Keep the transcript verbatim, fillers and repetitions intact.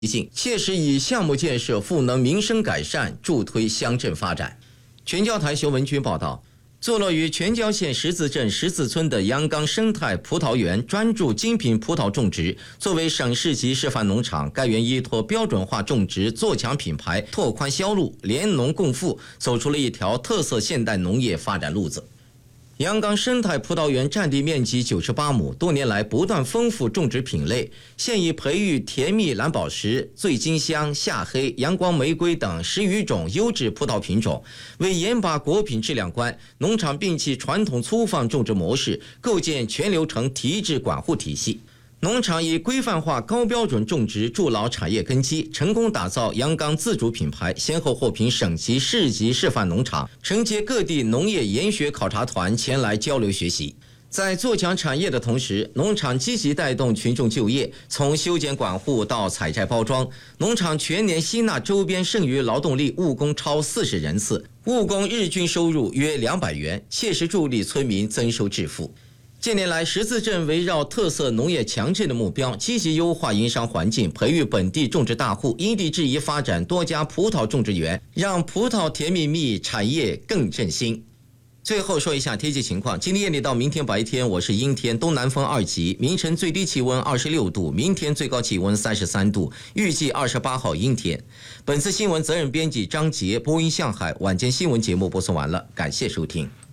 性，切实以项目建设赋能民生改善，助推乡镇发展。全椒台熊文君报道。坐落于全椒县十字镇十字村的阳冈生态葡萄园专注精品葡萄种植，作为省市级示范农场，该园依托标准化种植，做强品牌，拓宽销路，联农共富，走出了一条特色现代农业发展路子。阳冈生态葡萄园占地面积九十八亩，多年来不断丰富种植品类，现已培育甜蜜蓝宝石、醉金香、夏黑、阳光玫瑰等十余种优质葡萄品种。为严把果品质量关，农场摒弃传统粗放种植模式，构建全流程提质管护体系。农场以规范化高标准种植筑牢产业根基，成功打造阳冈自主品牌，先后获评省级市级示范农场，承接各地农业研学考察团前来交流学习。在做强产业的同时，农场积极带动群众就业，从修剪管护到采摘包装，农场全年吸纳周边剩余劳动力务工超四十人次，务工日均收入约两百元，切实助力村民增收致富。近年来，十字镇围绕特色农业强镇的目标，积极优化营商环境，培育本地种植大户，因地制宜发展多家葡萄种植园，让葡萄甜蜜蜜产业更振兴。最后说一下天气情况，今天夜里到明天白天我是阴天，东南风二级，明晨最低气温二十六度，明天最高气温三十三度，预计二十八号阴天。本次新闻责任编辑张杰，播音向海，晚间新闻节目播送完了，感谢收听。